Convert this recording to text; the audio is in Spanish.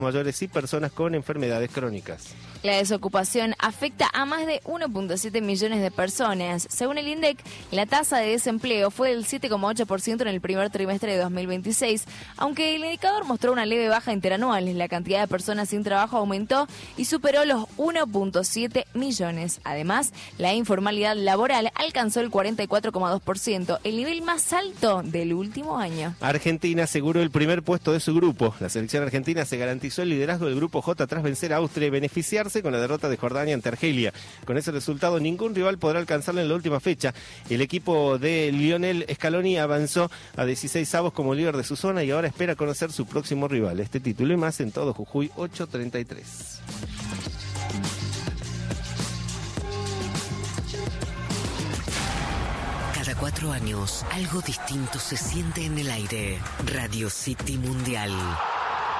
mayores y personas con enfermedades crónicas. La desocupación afecta a más de 1.7 millones de personas. Según el INDEC, la tasa de desempleo fue del 7,8% en el primer trimestre de 2026, aunque el indicador mostró una leve baja interanual. La cantidad de personas sin trabajo aumentó y superó los 1.7 millones. Además, la informalidad laboral alcanzó el 44,2%, el nivel más alto del último año. Argentina aseguró el primer puesto de su grupo. La selección argentina se garantizó el liderazgo del grupo J tras vencer a Austria y beneficiarse con la derrota de Jordania ante Argelia. Con ese resultado, ningún rival podrá alcanzarlo en la última fecha. El equipo de Lionel Scaloni avanzó a 16avos como líder de su zona y ahora espera conocer su próximo rival. Este título y más en Todo Jujuy 833. Cada 4 años, algo distinto se siente en el aire. Radio City Mundial.